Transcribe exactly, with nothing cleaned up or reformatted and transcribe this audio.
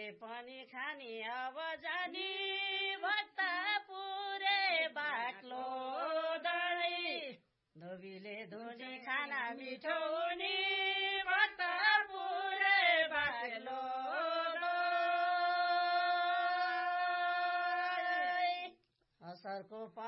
पनि खानी अब जानी भक्त पुरे बाक्लो डरै धोबीले धुनी खाना मिठो हुने भक्त पुरे बाक्लो डरै असरको